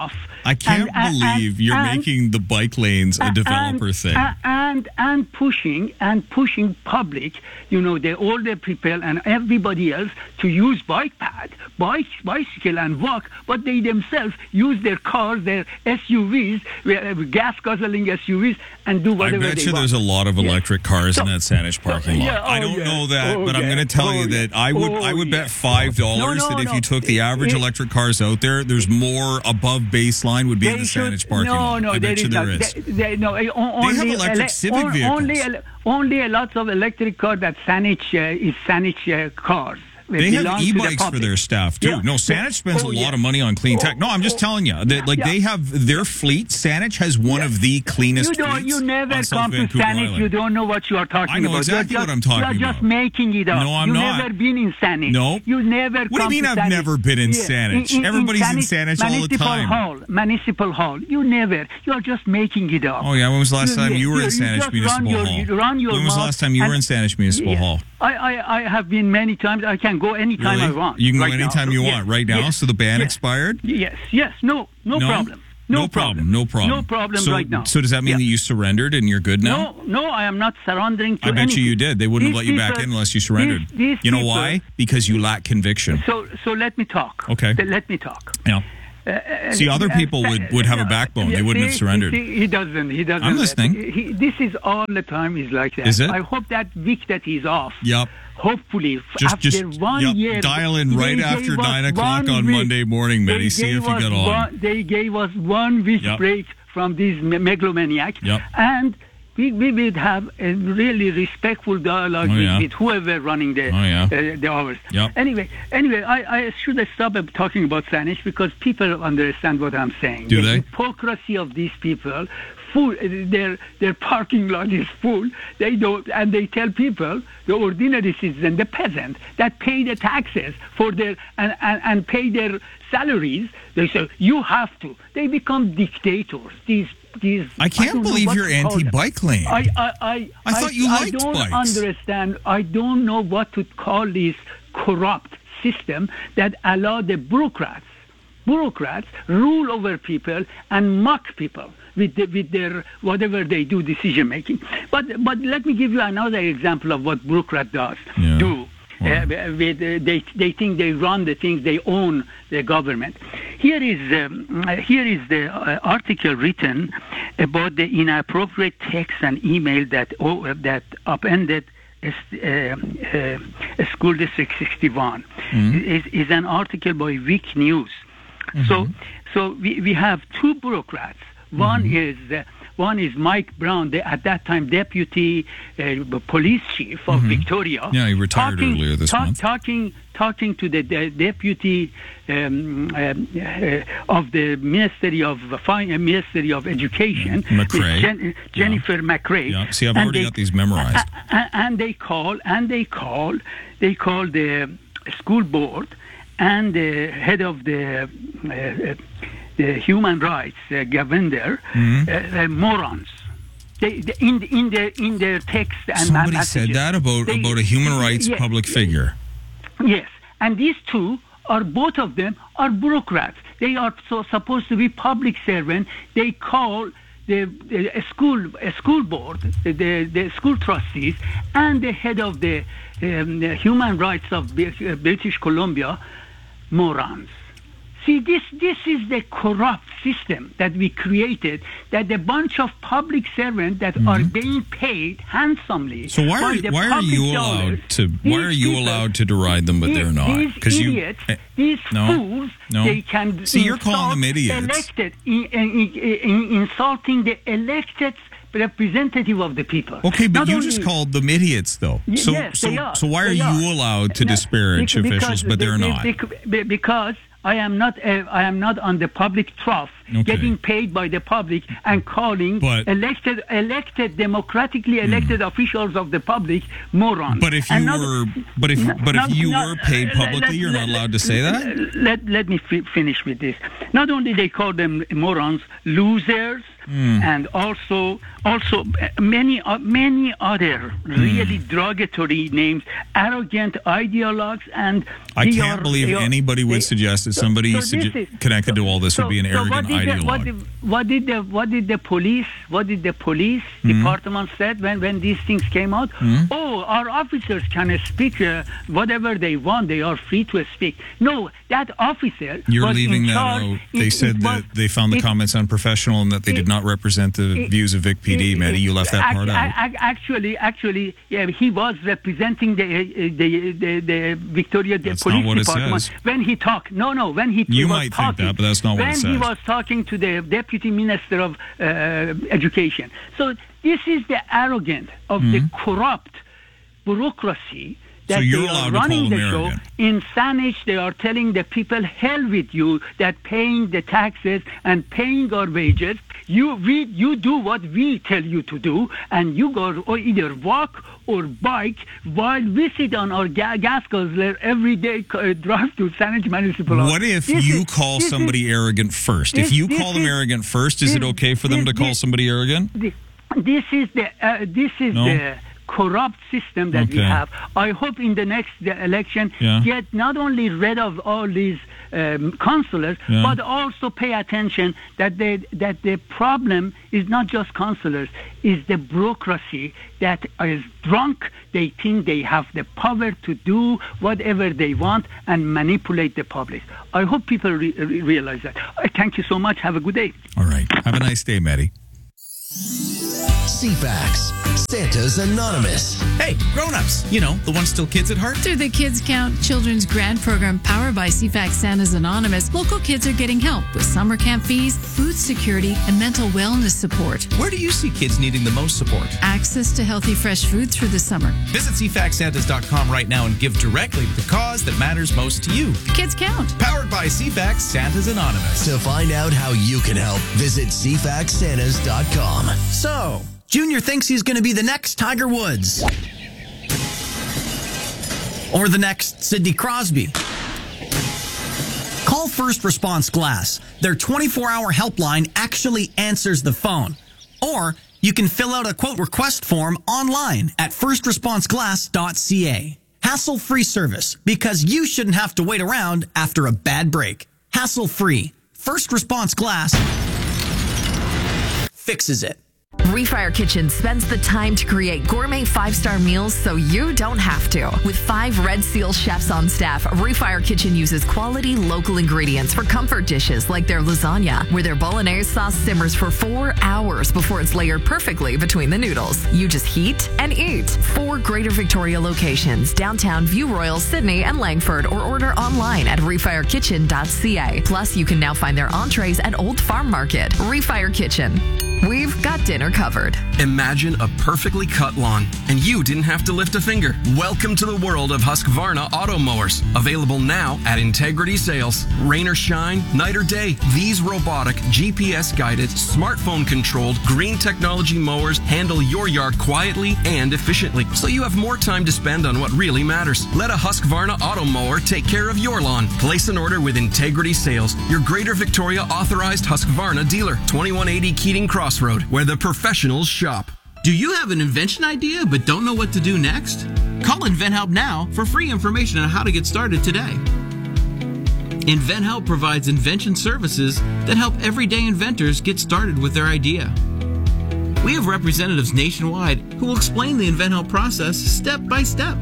I can't and, believe and, you're and, making the bike lanes a developer and, thing. And and pushing and pushing public, you know, the older people and everybody else to use bike pad, bike, bicycle and walk, but they themselves use their cars, their S U Vs, gas guzzling S U Vs, and do whatever they I want. bet you there's a lot of electric yeah. cars so, in that Saanich parking lot. Yeah, oh, I don't yeah. know that, oh, but yeah. I'm going to tell oh, you yeah. that I would oh, I would yeah. bet five dollars no, no, that if no. you took the average it, electric cars out there, there's more above baseline would be in the should, Saanich parking no, lot. No, I bet you there is. They, they, no, only, they have electric ele- Civic on, vehicles. Only, only a lot of electric cars that Saanich uh, is Saanich uh, cars. They have e-bikes the for their staff, too. Yeah. No, Saanich spends oh, a lot yeah. of money on clean tech. No, I'm just oh, telling you. That, like, yeah. they have their fleet. Saanich has one yeah. of the cleanest you don't, fleets You never on come to Vancouver Saanich. Island. You don't know what you are talking about. I know about. exactly just, what I'm talking about. You're just making it up. No, I'm You've not. never been in Saanich. No. You never What do you come mean to I've Saanich? never been in yeah. Saanich? In, in, Everybody's in Saanich, Saanich all the time. Hall, Municipal Hall. You never. You're just making it up. Oh, yeah. When was the last you, time you, you were in Saanich Municipal your, Hall? Run your when was the last time you were in Saanich Municipal yeah. Hall? I, I, I have been many times. I can go anytime really? I want. You can right go anytime now. you yes. want right now? Yes. So the ban yes. expired? Yes, yes. No, no, no? problem. No, no problem. No problem. No problem so, right now. So does that mean yeah. that you surrendered and you're good now? No, no, I am not surrendering to I bet anything. you you did. They wouldn't these have let you people, back in unless you surrendered. These, these you know people, why? Because you lack conviction. So, so let me talk. Okay. Let me talk. Yeah. Uh, see, other people uh, would, would have a backbone. Yeah, they wouldn't see, have surrendered. See, he doesn't. He doesn't. I'm listening. He, he, this is all the time. He's like that. Is it? I hope that week that he's off. Yep. Hopefully, just, after just, one yep, year, dial in right after nine o'clock on week. Monday morning, Mitty. See if you get on. One, they gave us one week yep. break from this me- megalomaniac, yep. and we, we would have a really respectful dialogue oh, with, yeah. with whoever running the oh, yeah. uh, the hours. Yep. Anyway, anyway, I, I should stop talking about Saanich because people understand what I'm saying. Do the they? hypocrisy of these people. Full, their their parking lot is full. They don't, and they tell people, the ordinary citizen, the peasant, that pay the taxes for their and, and, and pay their salaries. They say you have to. They become dictators. These these. I can't I believe you're anti-bike lane. I I I, I thought you I, liked I don't bikes. understand. I don't know what to call this corrupt system that allow the bureaucrats. Bureaucrats rule over people and mock people with the, with their whatever they do decision making. But but let me give you another example of what bureaucrat does yeah. do. Uh, with, uh, they they think they run the things, they own the government. Here is um, here is the uh, article written about the inappropriate text and email that oh, that upended uh, uh, School District sixty-one. Mm-hmm. Is is an article by Week News. Mm-hmm. So, so we, we have two bureaucrats. One mm-hmm. is uh, one is Mike Brown, the, at that time deputy uh, police chief of mm-hmm. Victoria. Yeah, he retired talking, earlier this ta- month. Talking, talking to the, the deputy um, uh, uh, of the Ministry of Fine, uh, Ministry of Education, McRae. Jen- Jennifer yeah. McRae. Yeah. See, I've already they, got these memorized. And, and they call, and they call, they call the school board. And the head of the, uh, the human rights, uh, Gavinder, mm-hmm. uh, uh, morons. They, they, in in their in their text and somebody messages, said that about they, about a human rights yes, public figure. Yes, and these two are both of them are bureaucrats. They are so supposed to be public servants. They call the, the a school a school board, the, the school trustees, and the head of the, um, the human rights of British Columbia. Morons. See, this this is the corrupt system that we created, that a bunch of public servants that mm-hmm. are being paid handsomely. So why are, why are you allowed to why are you people, allowed to deride them, but these, they're not? These idiots, you, these no, fools, no. they can see. You're calling them idiots. Elected, in, in, in, insulting the elected representative of the people. Okay, but Not you only, just called them idiots, though. So, yes, so, they are. so why are they you are. allowed to disparage because, officials, but they're they, not? They, because I am not, uh, I am not on the public trough, okay. getting paid by the public and calling but, elected, elected, democratically elected mm. officials of the public morons. But if you not, were, but if, not, but if you not, were paid publicly, let, you're not allowed to say that. Let let me f- finish with this. Not only they call them morons, losers, mm. and also also many uh, many other really mm. derogatory names, arrogant ideologues, and I can't are, believe are, anybody would they, suggest that somebody so, so suge- is, connected so, to all this so, would be an so arrogant ideologue. The, what, did, what did the what did the police what did the police mm. department said when, when these things came out? Mm. Oh, our officers can speak uh, whatever they want. They are free to speak. No, that officer You're was leaving in that charge. out. They it, said it that was, they found the it, comments unprofessional and that they it, did not represent the it, views of Vic P D, Mehdi. You left that act, part out. Act, actually, actually, yeah, he was representing the the the, the Victoria the that's Police not what Department it says. when he talked. No, no, when he, you he was might talking, think that, but that's not when what it says. When he was talking to the Deputy Minister of uh, Education. So this is the arrogance of mm-hmm. the corrupt bureaucracy. That so you're they allowed are running to call the them show. arrogant. In Saanich, they are telling the people, hell with you, that paying the taxes and paying our wages, you we, you do what we tell you to do, and you go or either walk or bike while we sit on our ga- gas guzzler every day, uh, drive to Saanich Municipal Office. What if this you is, call somebody is, arrogant first? This, if you this call them is, arrogant first, is this, it okay for them this, to call this, somebody arrogant? This, this is the uh, this is no? the corrupt system that okay. we have. I hope in the next election yeah. get not only rid of all these um, councillors, yeah. but also pay attention that they, that the problem is not just councillors, is the bureaucracy that is drunk. They think they have the power to do whatever they want and manipulate the public. I hope people re- re- realize that. Uh, thank you so much. Have a good day. All right. Have a nice day, Mehdi. C FAX, Santa's Anonymous. Hey, grown-ups, you know, the ones still kids at heart. Through the Kids Count Children's Grant Program powered by C FAX Santa's Anonymous, local kids are getting help with summer camp fees, food security, and mental wellness support. Where do you see kids needing the most support? Access to healthy, fresh food through the summer. Visit C FAX Santas dot com right now and give directly to the cause that matters most to you. Kids Count. Powered by C FAX Santa's Anonymous. To find out how you can help, visit C FAX Santas dot com. So, Junior thinks he's going to be the next Tiger Woods. Or the next Sidney Crosby. Call First Response Glass. Their twenty-four hour helpline actually answers the phone. Or you can fill out a quote request form online at first response glass dot c a. Hassle-free service, because you shouldn't have to wait around after a bad break. Hassle-free. First Response Glass fixes it. Refire Kitchen spends the time to create gourmet five-star meals so you don't have to. With five Red Seal chefs on staff, Refire Kitchen uses quality local ingredients for comfort dishes like their lasagna, where their bolognese sauce simmers for four hours before it's layered perfectly between the noodles. You just heat and eat. Four Greater Victoria locations, downtown, View Royal, Sydney, and Langford, or order online at refire kitchen dot c a. Plus, you can now find their entrees at Old Farm Market. Refire Kitchen. We've got dinner covered. Imagine a perfectly cut lawn, and you didn't have to lift a finger. Welcome to the world of Husqvarna auto mowers. Available now at Integrity Sales. Rain or shine, night or day, these robotic, G P S-guided, smartphone-controlled, green technology mowers handle your yard quietly and efficiently, so you have more time to spend on what really matters. Let a Husqvarna auto mower take care of your lawn. Place an order with Integrity Sales, your Greater Victoria authorized Husqvarna dealer. twenty-one eighty Keating Crossroad, where the professionals shop. Do you have an invention idea but don't know what to do next? Call InventHelp now for free information on how to get started today. InventHelp provides invention services that help everyday inventors get started with their idea. We have representatives nationwide who will explain the InventHelp process step by step.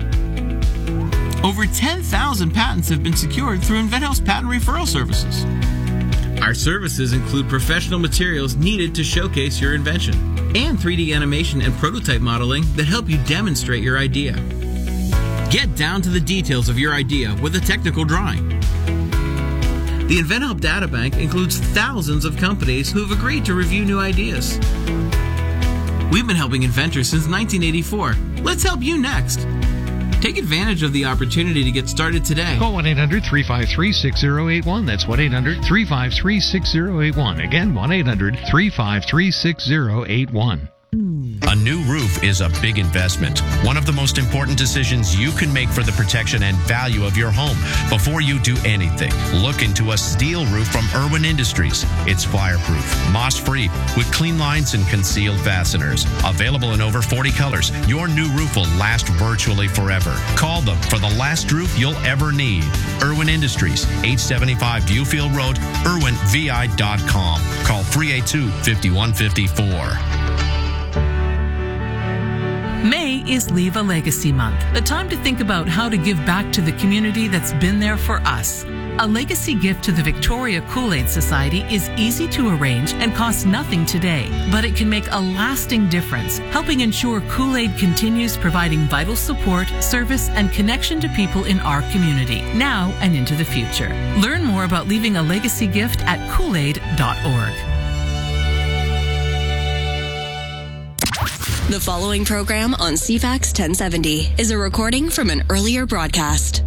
Over ten thousand patents have been secured through InventHelp's patent referral services. Our services include professional materials needed to showcase your invention and three D animation and prototype modeling that help you demonstrate your idea. Get down to the details of your idea with a technical drawing. The InventHelp Databank includes thousands of companies who have agreed to review new ideas. We've been helping inventors since nineteen eighty-four. Let's help you next. Take advantage of the opportunity to get started today. Call one eight hundred three five three six zero eight one. That's one eight hundred three five three six zero eight one. Again, one eight hundred three five three six zero eight one. A new roof is a big investment, one of the most important decisions you can make for the protection and value of your home. Before you do anything, look into a steel roof from Irwin Industries. It's fireproof, moss-free, with clean lines and concealed fasteners. Available in over forty colors, your new roof will last virtually forever. Call them for the last roof you'll ever need. Irwin Industries, eight seventy-five Viewfield Road, irwin v i dot com. Call three eight two, five one five four. May is Leave a Legacy Month, a time to think about how to give back to the community that's been there for us. A legacy gift to the Victoria Kool-Aid Society is easy to arrange and costs nothing today, but it can make a lasting difference, helping ensure Kool-Aid continues providing vital support, service, and connection to people in our community, now and into the future. Learn more about leaving a legacy gift at kool aid dot org. The following program on C FAX ten seventy is a recording from an earlier broadcast.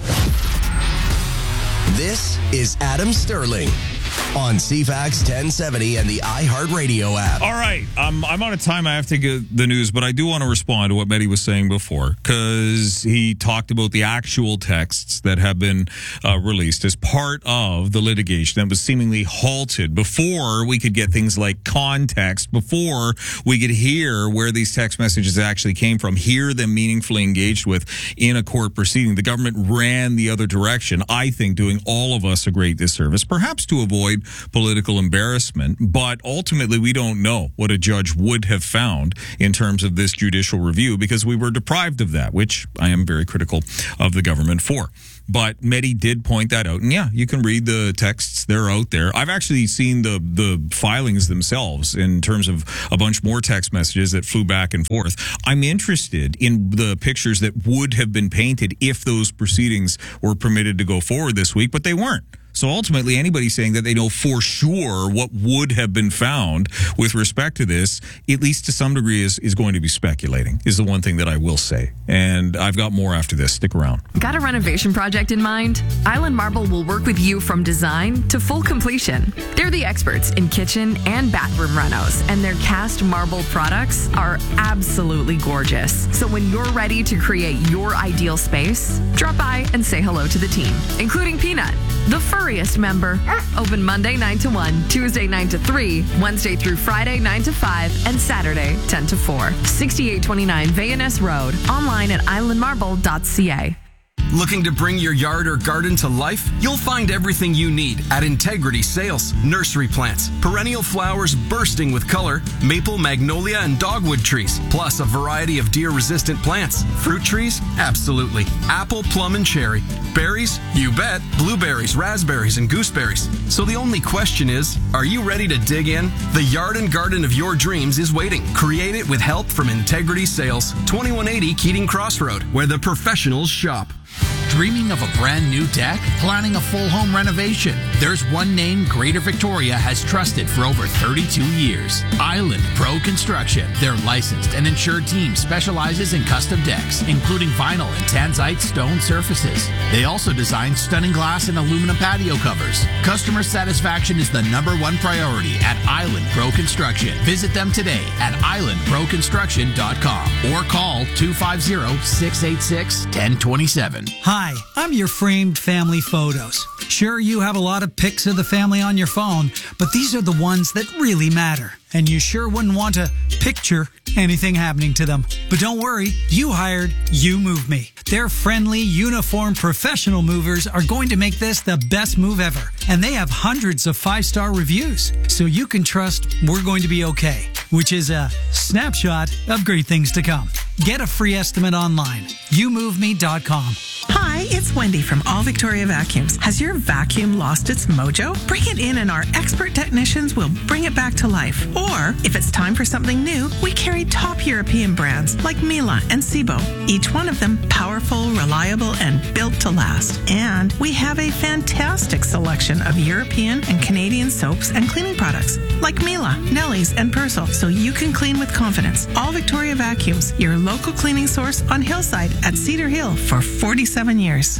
This is Adam Sterling on C FAX ten seventy and the iHeartRadio app. All right, um, I'm out of time. I have to get the news, but I do want to respond to what Mehdi was saying before, because he talked about the actual texts that have been uh, released as part of the litigation that was seemingly halted before we could get things like context, before we could hear where these text messages actually came from, hear them meaningfully engaged with in a court proceeding. The government ran the other direction, I think, doing all of us a great disservice, perhaps to avoid political embarrassment, but ultimately we don't know what a judge would have found in terms of this judicial review, because we were deprived of that, which I am very critical of the government for. But Mehdi did point that out, and yeah, you can read the texts, they're out there. I've actually seen the the filings themselves in terms of a bunch more text messages that flew back and forth. I'm interested in the pictures that would have been painted if those proceedings were permitted to go forward this week, but they weren't. So ultimately, anybody saying that they know for sure what would have been found with respect to this, at least to some degree, is, is going to be speculating, is the one thing that I will say. And I've got more after this. Stick around. Got a renovation project in mind? Island Marble will work with you from design to full completion. They're the experts in kitchen and bathroom renos, and their cast marble products are absolutely gorgeous. So when you're ready to create your ideal space, drop by and say hello to the team, including Peanut, the furriest member. Open Monday nine to one, Tuesday nine to three, Wednesday through Friday nine to five, and Saturday ten to four. sixty-eight twenty-nine Van Ness Road. Online at island marble dot c a. Looking to bring your yard or garden to life? You'll find everything you need at Integrity Sales. Nursery plants, perennial flowers bursting with color, maple, magnolia, and dogwood trees, plus a variety of deer-resistant plants. Fruit trees? Absolutely. Apple, plum, and cherry. Berries? You bet. Blueberries, raspberries, and gooseberries. So the only question is, are you ready to dig in? The yard and garden of your dreams is waiting. Create it with help from Integrity Sales. twenty-one eighty Keating Crossroad, where the professionals shop. Dreaming of a brand new deck? Planning a full home renovation? There's one name Greater Victoria has trusted for over thirty-two years. Island Pro Construction. Their licensed and insured team specializes in custom decks, including vinyl and tanzite stone surfaces. They also design stunning glass and aluminum patio covers. Customer satisfaction is the number one priority at Island Pro Construction. Visit them today at island pro construction dot com or call two five zero, six eight six, one zero two seven. Hi, I'm your framed family photos. Sure, you have a lot of pics of the family on your phone, but these are the ones that really matter. And you sure wouldn't want to picture anything happening to them. But don't worry, you hired You Move Me. Their friendly, uniformed professional movers are going to make this the best move ever. And they have hundreds of five-star reviews, so you can trust we're going to be okay, which is a snapshot of great things to come. Get a free estimate online, you move me dot com. Hi, it's Wendy from All Victoria Vacuums. Has your vacuum lost its mojo? Bring it in and our expert technicians will bring it back to life. Or, if it's time for something new, we carry top European brands like Miele and Sebo. Each one of them powerful, reliable, and built to last. And we have a fantastic selection of European and Canadian soaps and cleaning products like Miele, Nelly's, and Persil, so you can clean with confidence. All Victoria Vacuums, your local cleaning source on Hillside at Cedar Hill for forty-seven years.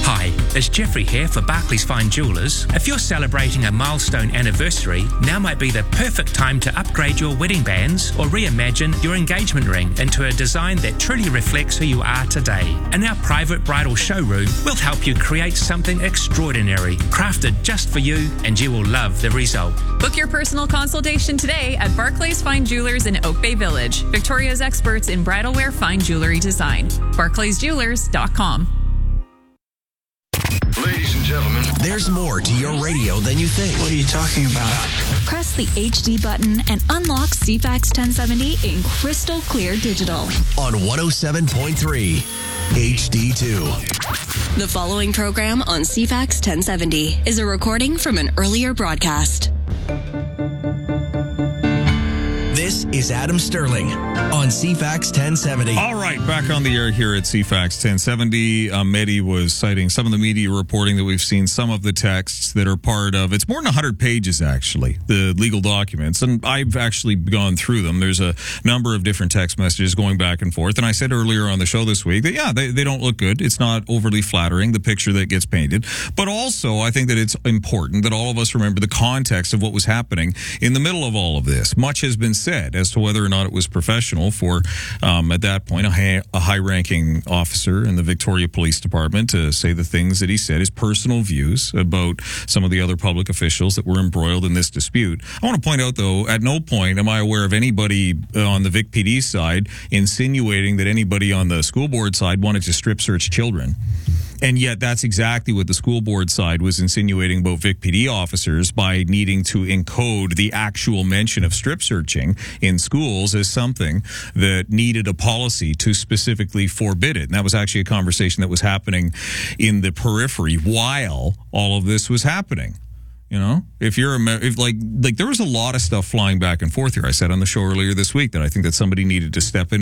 Hi, it's Jeffrey here for Barclays Fine Jewellers. If you're celebrating a milestone anniversary, now might be the perfect time to upgrade your wedding bands or reimagine your engagement ring into a design that truly reflects who you are today. In our private bridal showroom, we'll help you create something extraordinary, crafted just for you, and you will love the result. Book your personal consultation today at Barclays Fine Jewelers in Oak Bay Village, Victoria's experts in bridal wear fine jewelry design. barclays jewelers dot com. Ladies and gentlemen, there's more to your radio than you think. What are you talking about? Press the H D button and unlock C FAX ten seventy in crystal clear digital. On one oh seven point three H D two. The following program on C FAX ten seventy is a recording from an earlier broadcast. This is Adam Sterling on C FAX ten seventy. All right, back on the air here at C FAX ten seventy. Uh, Mehdi was citing some of the media reporting that we've seen, some of the texts that are part of, it's more than one hundred pages actually, the legal documents, and I've actually gone through them. There's a number of different text messages going back and forth, and I said earlier on the show this week that, yeah, they, they don't look good. It's not overly flattering, the picture that gets painted, but also I think that it's important that all of us remember the context of what was happening in the middle of all of this. Much has been said as to whether or not it was professional for, um, at that point, a, high, a high-ranking officer in the Victoria Police Department to say the things that he said, his personal views about some of the other public officials that were embroiled in this dispute. I want to point out, though, at no point am I aware of anybody on the Vic P D side insinuating that anybody on the school board side wanted to strip search children. And yet that's exactly what the school board side was insinuating about Vic P D officers by needing to encode the actual mention of strip searching in schools as something that needed a policy to specifically forbid it. And that was actually a conversation that was happening in the periphery while all of this was happening. You know, if you're a, if like, like there was a lot of stuff flying back and forth here. I said on the show earlier this week that I think that somebody needed to step in